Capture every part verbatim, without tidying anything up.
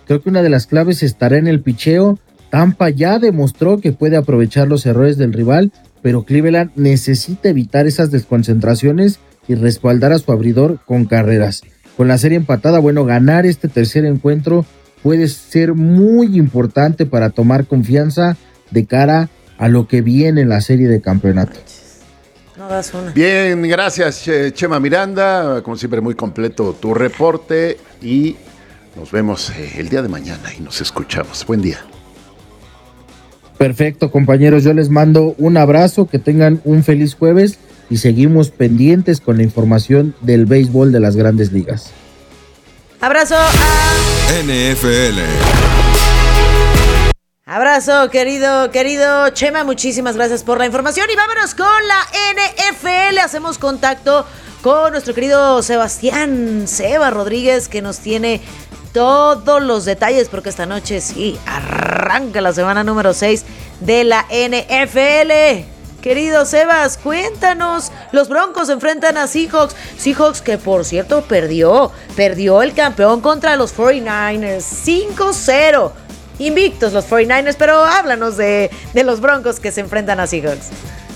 Creo que una de las claves estará en el picheo. Tampa ya demostró que puede aprovechar los errores del rival, pero Cleveland necesita evitar esas desconcentraciones y respaldar a su abridor con carreras. Con la serie empatada, bueno, ganar este tercer encuentro puede ser muy importante para tomar confianza de cara a lo que viene en la serie de campeonato. No das una. Bien, gracias Chema Miranda, como siempre muy completo tu reporte y nos vemos el día de mañana y nos escuchamos. Buen día. Perfecto, compañeros, yo les mando un abrazo, que tengan un feliz jueves y seguimos pendientes con la información del béisbol de las Grandes Ligas. Abrazo a... N F L. Abrazo, querido, querido Chema, muchísimas gracias por la información y vámonos con la N F L. Hacemos contacto con nuestro querido Sebastián Seba Rodríguez, que nos tiene todos los detalles, porque esta noche sí arranca la semana número seis de la N F L. Querido Sebas, cuéntanos, los Broncos enfrentan a Seahawks, Seahawks que por cierto perdió, perdió el campeón contra los cuarenta y nueve ers, cinco cero, invictos los cuarenta y nueve ers, pero háblanos de, de los Broncos que se enfrentan a Seahawks.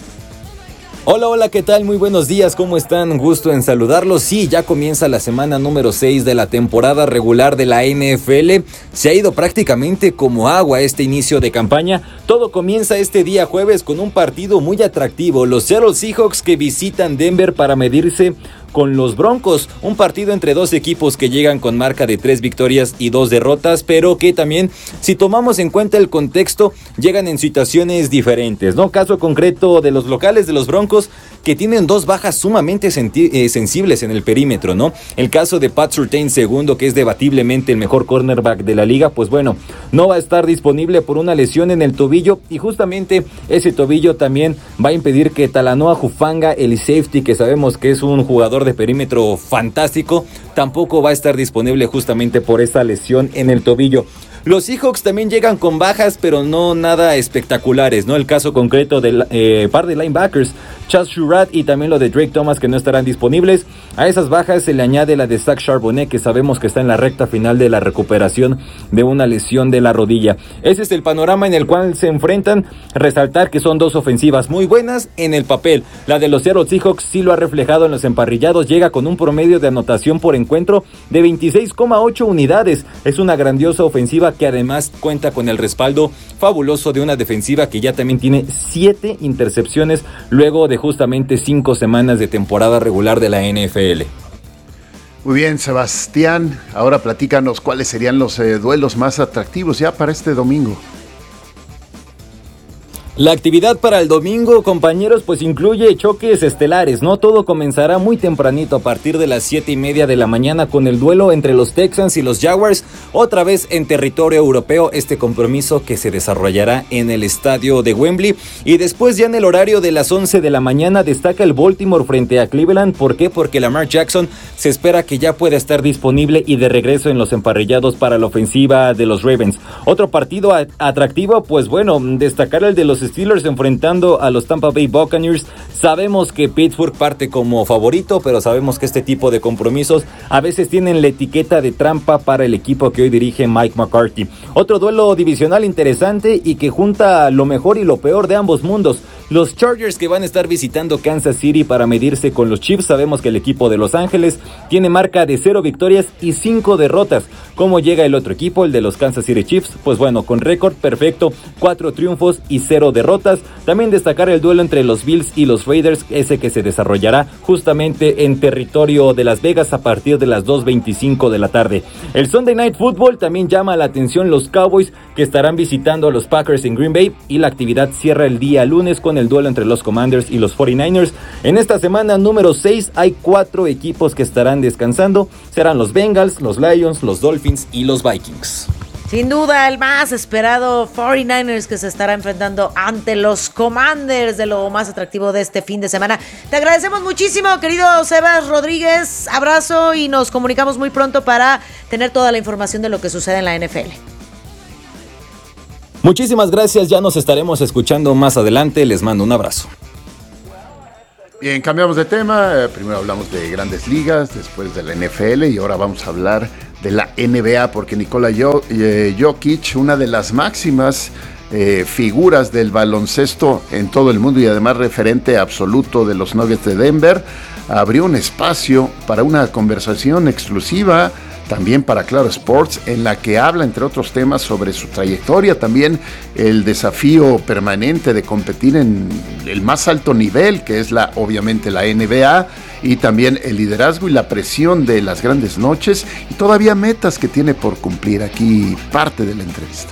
Hola, hola, ¿qué tal? Muy buenos días, ¿cómo están? Gusto en saludarlos. Sí, ya comienza la semana número seis de la temporada regular de la N F L. Se ha ido prácticamente como agua este inicio de campaña. Todo comienza este día jueves con un partido muy atractivo. Los Seattle Seahawks que visitan Denver para medirse con los Broncos, un partido entre dos equipos que llegan con marca de tres victorias y dos derrotas, pero que también, si tomamos en cuenta el contexto, llegan en situaciones diferentes, ¿no? Caso concreto de los locales de los Broncos, que tienen dos bajas sumamente senti- eh, sensibles en el perímetro, ¿no? El caso de Pat Surtain segundo, que es debatiblemente el mejor cornerback de la liga, pues bueno, no va a estar disponible por una lesión en el tobillo, y justamente ese tobillo también va a impedir que Talanoa Hufanga, el safety, que sabemos que es un jugador de perímetro fantástico, tampoco va a estar disponible justamente por esa lesión en el tobillo. Los Seahawks también llegan con bajas, pero no nada espectaculares, ¿no? El caso concreto del eh, par de linebackers, Chaz Surratt, y también lo de Drake Thomas, que no estarán disponibles. A esas bajas se le añade la de Zach Charbonnet, que sabemos que está en la recta final de la recuperación de una lesión de la rodilla. Ese es el panorama en el cual se enfrentan. Resaltar que son dos ofensivas muy buenas en el papel. La de los Seattle Seahawks sí lo ha reflejado en los emparrillados, llega con un promedio de anotación por encuentro de veintiséis coma ocho unidades. Es una grandiosa ofensiva que además cuenta con el respaldo fabuloso de una defensiva que ya también tiene siete intercepciones luego de justamente cinco semanas de temporada regular de la N F L. Muy bien, Sebastián, ahora platícanos cuáles serían los eh, duelos más atractivos ya para este domingo. La actividad para el domingo, compañeros, pues incluye choques estelares, ¿no? Todo comenzará muy tempranito a partir de las siete y media de la mañana con el duelo entre los Texans y los Jaguars, otra vez en territorio europeo, este compromiso que se desarrollará en el estadio de Wembley. Y después ya en el horario de las once de la mañana destaca el Baltimore frente a Cleveland. ¿Por qué? Porque Lamar Jackson se espera que ya pueda estar disponible y de regreso en los emparrillados para la ofensiva de los Ravens. Otro partido a- atractivo, pues bueno, destacar el de los Steelers enfrentando a los Tampa Bay Buccaneers. Sabemos que Pittsburgh parte como favorito, pero sabemos que este tipo de compromisos a veces tienen la etiqueta de trampa para el equipo que hoy dirige Mike McCarthy. Otro duelo divisional interesante y que junta lo mejor y lo peor de ambos mundos. Los Chargers que van a estar visitando Kansas City para medirse con los Chiefs. Sabemos que el equipo de Los Ángeles tiene marca de cero victorias y cinco derrotas. ¿Cómo llega el otro equipo, el de los Kansas City Chiefs? Pues bueno, con récord perfecto, cuatro triunfos y cero derrotas. También destacar el duelo entre los Bills y los Raiders, ese que se desarrollará justamente en territorio de Las Vegas a partir de las dos veinticinco de la tarde. El Sunday Night Football también llama la atención los Cowboys, que estarán visitando a los Packers en Green Bay, y la actividad cierra el día lunes con el duelo entre los Commanders y los cuarenta y nueve ers. En esta semana número seis hay cuatro equipos que estarán descansando. Serán los Bengals, los Lions, los Dolphins y los Vikings. Sin duda, el más esperado cuarenta y nueve ers que se estará enfrentando ante los Commanders, de lo más atractivo de este fin de semana. Te agradecemos muchísimo, querido Sebas Rodríguez. Abrazo y nos comunicamos muy pronto para tener toda la información de lo que sucede en la N F L. Muchísimas gracias, ya nos estaremos escuchando más adelante. Les mando un abrazo. Bien, cambiamos de tema. Primero hablamos de Grandes Ligas, después de la N F L y ahora vamos a hablar de la N B A, porque Nikola Jokic, una de las máximas eh, figuras del baloncesto en todo el mundo y además referente absoluto de los Nuggets de Denver, abrió un espacio para una conversación exclusiva, también para Claro Sports, en la que habla, entre otros temas, sobre su trayectoria, también el desafío permanente de competir en el más alto nivel, que es la, obviamente la N B A, y también el liderazgo y la presión de las grandes noches, y todavía metas que tiene por cumplir. Aquí parte de la entrevista.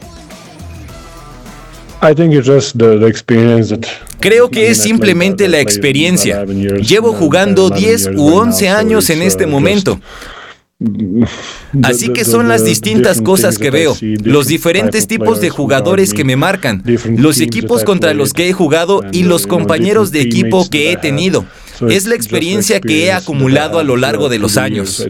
Creo que es simplemente la experiencia. Llevo jugando diez u once años en este momento. Así que son las distintas cosas que veo, los diferentes tipos de jugadores que me marcan, los equipos contra los que he jugado y los compañeros de equipo que he tenido. Es la experiencia que he acumulado a lo largo de los años.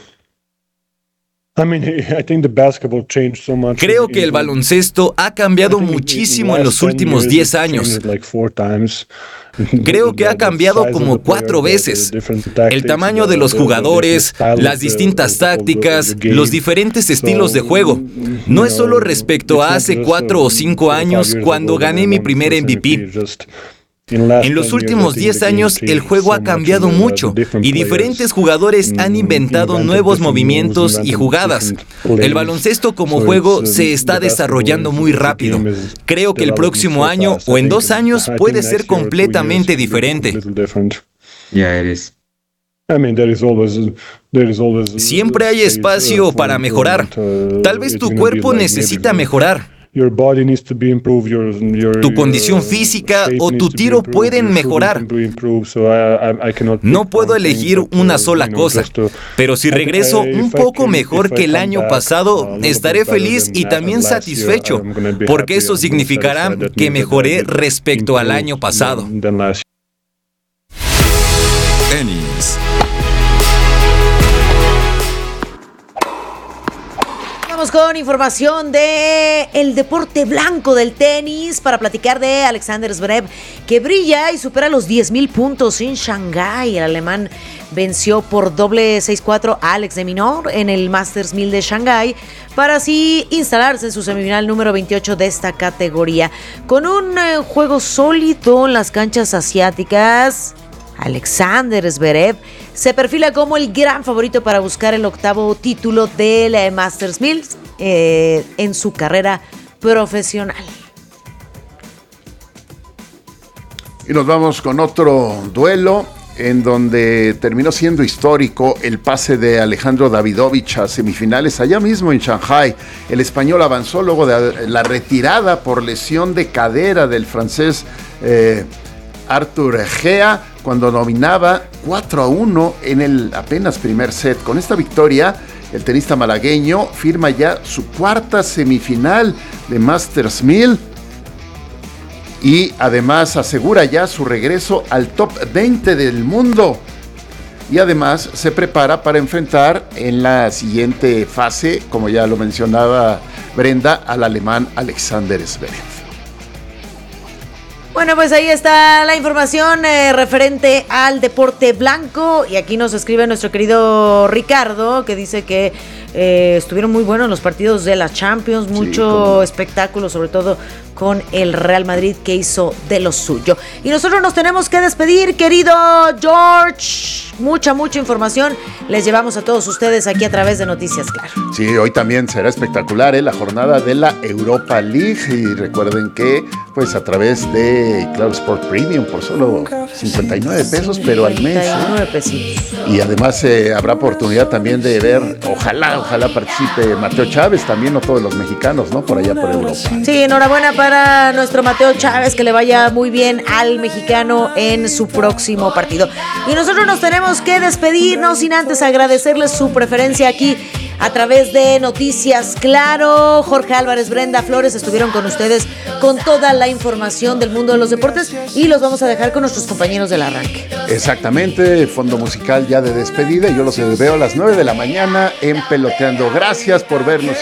Creo que el baloncesto ha cambiado muchísimo en los últimos diez años. Creo que ha cambiado como cuatro veces. El tamaño de los jugadores, las distintas tácticas, los diferentes estilos de juego. No es solo respecto a hace cuatro o cinco años cuando gané mi primer M V P. En los últimos diez años el juego ha cambiado mucho y diferentes jugadores han inventado nuevos movimientos y jugadas. El baloncesto como juego se está desarrollando muy rápido. Creo que el próximo año o en dos años puede ser completamente diferente. Ya eres. Siempre hay espacio para mejorar. Tal vez tu cuerpo necesita mejorar. Tu condición física o tu tiro pueden mejorar. No puedo elegir una sola cosa, pero si regreso un poco mejor que el año pasado, estaré feliz y también satisfecho, porque eso significará que mejoré respecto al año pasado. Tenis. Vamos con información de el deporte blanco del tenis para platicar de Alexander Zverev, que brilla y supera los diez mil puntos en Shanghái. El alemán venció por doble seis cuatro a Alex de Minaur en el Masters mil de Shanghái para así instalarse en su semifinal número veintiocho de esta categoría. Con un eh, juego sólido en las canchas asiáticas, Alexander Zverev se perfila como el gran favorito para buscar el octavo título del Masters mil eh, en su carrera profesional. Y nos vamos con otro duelo en donde terminó siendo histórico el pase de Alejandro Davidovich a semifinales allá mismo en Shanghái. El español avanzó luego de la retirada por lesión de cadera del francés eh, Arthur Gea, cuando dominaba cuatro a uno en el apenas primer set. Con esta victoria, el tenista malagueño firma ya su cuarta semifinal de Masters mil y además asegura ya su regreso al top veinte del mundo. Y además se prepara para enfrentar en la siguiente fase, como ya lo mencionaba Brenda, al alemán Alexander Zverev. Bueno, pues ahí está la información eh, referente al deporte blanco. Y aquí nos escribe nuestro querido Ricardo, que dice que eh, estuvieron muy buenos los partidos de la Champions. Mucho sí, espectáculo, sobre todo con el Real Madrid, que hizo de lo suyo. Y nosotros nos tenemos que despedir, querido George. Mucha, mucha información les llevamos a todos ustedes aquí a través de Noticias Claro. Sí, hoy también será espectacular ¿eh? la jornada de la Europa League. Y recuerden que, pues a través de Claro Sport Premium, por solo cincuenta y nueve pesos, pero al mes. ¿eh? Y además eh, habrá oportunidad también de ver, ojalá, ojalá participe Mateo Chávez, también, no todos los mexicanos, ¿no? Por allá por Europa. Sí, enhorabuena para nuestro Mateo Chávez, que le vaya muy bien al mexicano en su próximo partido. Y nosotros nos tenemos que despedirnos sin antes agradecerles su preferencia aquí a través de Noticias Claro. Jorge Álvarez, Brenda Flores estuvieron con ustedes con toda la información del mundo de los deportes y los vamos a dejar con nuestros compañeros del arranque. Exactamente, fondo musical ya de despedida y yo los veo a las nueve de la mañana en Peloteando. Gracias por vernos.